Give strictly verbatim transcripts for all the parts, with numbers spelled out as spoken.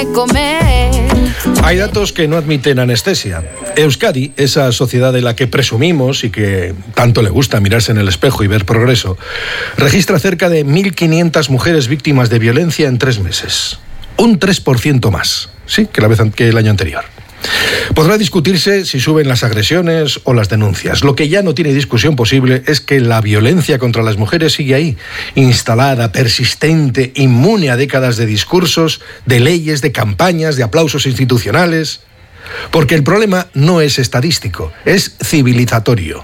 Hay datos que no admiten anestesia. Euskadi, esa sociedad de la que presumimos y que tanto le gusta mirarse en el espejo y ver progreso, registra cerca de mil quinientas mujeres víctimas de violencia en tres meses. Un tres por ciento más, sí, que la vez que el año anterior. Podrá discutirse si suben las agresiones o las denuncias. Lo que ya no tiene discusión posible es que la violencia contra las mujeres sigue ahí, instalada, persistente, inmune a décadas de discursos, de leyes, de campañas, de aplausos institucionales. Porque el problema no es estadístico, es civilizatorio.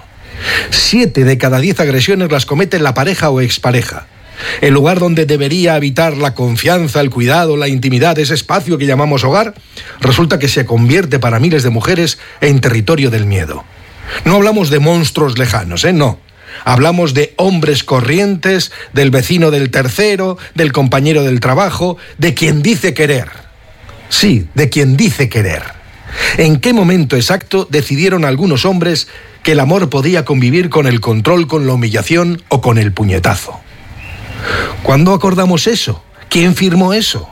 Siete de cada diez agresiones las comete la pareja o expareja. El lugar donde debería habitar la confianza, el cuidado, la intimidad, ese espacio que llamamos hogar, resulta que se convierte para miles de mujeres en territorio del miedo. No hablamos de monstruos lejanos, ¿eh? No. Hablamos de hombres corrientes, del vecino del tercero, del compañero del trabajo, de quien dice querer. Sí, de quien dice querer. ¿En qué momento exacto decidieron algunos hombres que el amor podía convivir con el control, con la humillación o con el puñetazo? ¿Cuándo acordamos eso? ¿Quién firmó eso?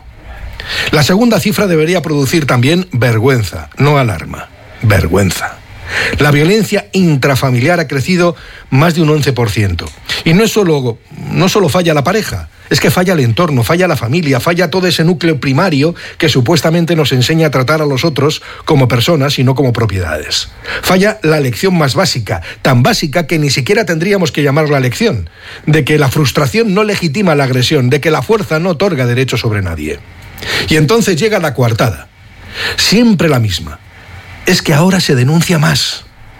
La segunda cifra debería producir también vergüenza, no alarma. Vergüenza. La violencia intrafamiliar ha crecido más de un once por ciento. Y no es solo, no solo falla la pareja, es que falla el entorno, falla la familia, falla todo ese núcleo primario que supuestamente nos enseña a tratar a los otros como personas y no como propiedades. Falla la lección más básica, tan básica que ni siquiera tendríamos que llamarla lección, de que la frustración no legitima la agresión, de que la fuerza no otorga derecho sobre nadie. Y entonces llega la coartada, siempre la misma. Es que ahora se denuncia más.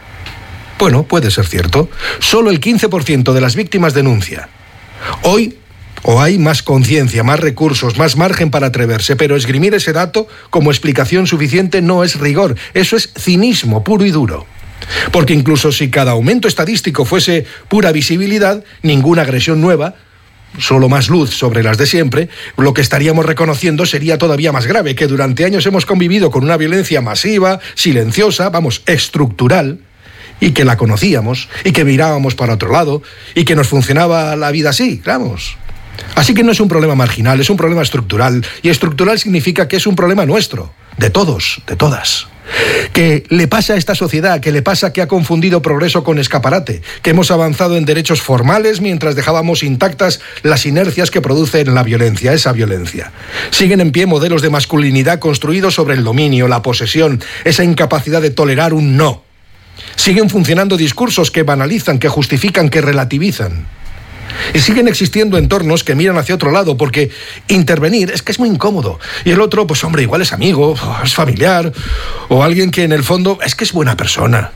Bueno, puede ser cierto. Solo el quince por ciento de las víctimas denuncia. Hoy, o hay más conciencia, más recursos, más margen para atreverse, pero esgrimir ese dato como explicación suficiente no es rigor. Eso es cinismo puro y duro. Porque incluso si cada aumento estadístico fuese pura visibilidad, ninguna agresión nueva, solo más luz sobre las de siempre, lo que estaríamos reconociendo sería todavía más grave, que durante años hemos convivido con una violencia masiva, silenciosa, vamos, estructural, y que la conocíamos, y que mirábamos para otro lado, y que nos funcionaba la vida así, vamos. Así que no es un problema marginal, es un problema estructural, y estructural significa que es un problema nuestro, de todos, de todas. Que le pasa a esta sociedad, que le pasa que ha confundido progreso con escaparate, que hemos avanzado en derechos formales mientras dejábamos intactas las inercias que producen la violencia, esa violencia. Siguen en pie modelos de masculinidad construidos sobre el dominio, la posesión, esa incapacidad de tolerar un no. Siguen funcionando discursos que banalizan, que justifican, que relativizan. Y siguen existiendo entornos que miran hacia otro lado, porque intervenir es que es muy incómodo. Y el otro, pues hombre, igual es amigo, es familiar, o alguien que en el fondo es que es buena persona.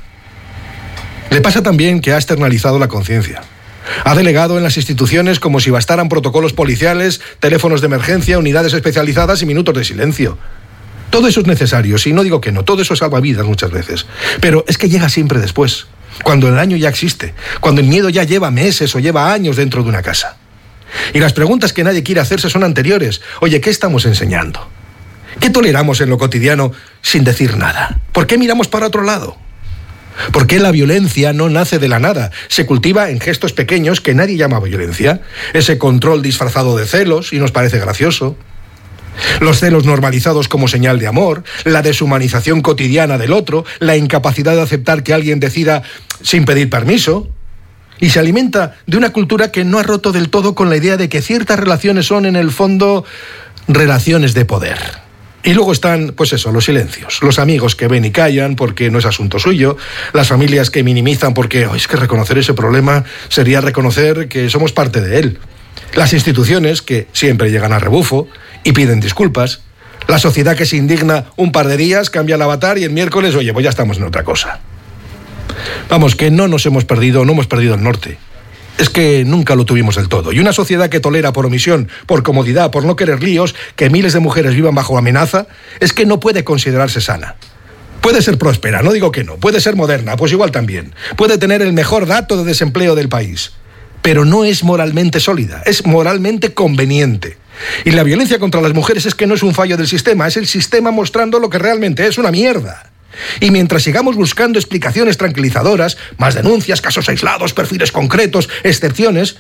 Le pasa también que ha externalizado la conciencia. Ha delegado en las instituciones como si bastaran protocolos policiales, teléfonos de emergencia, unidades especializadas y minutos de silencio. Todo eso es necesario, sí, no digo que no, todo eso salva vidas muchas veces. Pero es que llega siempre después. Cuando el daño ya existe, cuando el miedo ya lleva meses o lleva años dentro de una casa. Y las preguntas que nadie quiere hacerse son anteriores. Oye, ¿qué estamos enseñando? ¿Qué toleramos en lo cotidiano sin decir nada? ¿Por qué miramos para otro lado? ¿Por qué la violencia no nace de la nada? Se cultiva en gestos pequeños que nadie llama violencia. Ese control disfrazado de celos y nos parece gracioso. Los celos normalizados como señal de amor, la deshumanización cotidiana del otro, la incapacidad de aceptar que alguien decida sin pedir permiso. Y se alimenta de una cultura que no ha roto del todo con la idea de que ciertas relaciones son, en el fondo, relaciones de poder. Y luego están, pues eso, los silencios, los amigos que ven y callan porque no es asunto suyo, las familias que minimizan porque oh, es que reconocer ese problema sería reconocer que somos parte de él. Las instituciones que siempre llegan a rebufo y piden disculpas. La sociedad que se indigna un par de días, cambia el avatar y el miércoles, oye, pues ya estamos en otra cosa. Vamos, que no nos hemos perdido, no hemos perdido el norte. Es que nunca lo tuvimos del todo. Y una sociedad que tolera por omisión, por comodidad, por no querer líos, que miles de mujeres vivan bajo amenaza, es que no puede considerarse sana. Puede ser próspera, no digo que no. Puede ser moderna, pues igual también. Puede tener el mejor dato de desempleo del país. Pero no es moralmente sólida, es moralmente conveniente. Y la violencia contra las mujeres es que no es un fallo del sistema, es el sistema mostrando lo que realmente es una mierda. Y mientras sigamos buscando explicaciones tranquilizadoras, más denuncias, casos aislados, perfiles concretos, excepciones,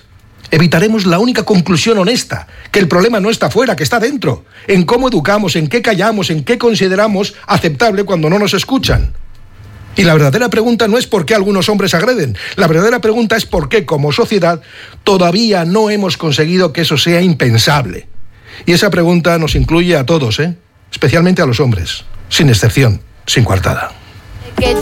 Evitaremos la única conclusión honesta, que el problema no está fuera, que está dentro, en cómo educamos, en qué callamos, en qué consideramos aceptable cuando no nos escuchan. Y la verdadera pregunta no es por qué algunos hombres agreden, la verdadera pregunta es por qué, como sociedad, todavía no hemos conseguido que eso sea impensable. Y esa pregunta nos incluye a todos, ¿eh? Especialmente a los hombres, sin excepción, sin coartada.